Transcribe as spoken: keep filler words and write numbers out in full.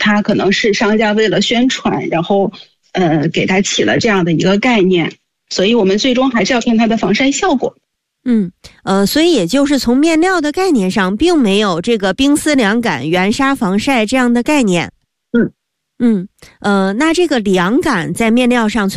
它可能是商家为了宣传，然后呃给它起了这样的一个概念，所以我们最终还是要看它的防晒效果。 嗯，呃，所以也就是从面料的概念上，并没有这个冰丝凉感、原纱防晒这样的概念。 嗯嗯，呃，那这个凉感在面料上存